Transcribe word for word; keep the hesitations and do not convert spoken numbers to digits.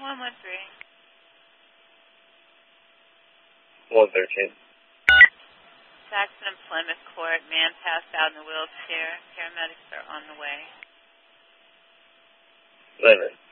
one one three. one thirteen. Saxon and Plymouth Court. Man passed out in a wheelchair. Paramedics are on the way. Later.